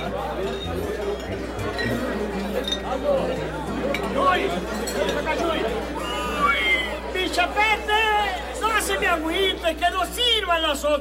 Bicha Pete, no se me agüite, que no sirvan las otras.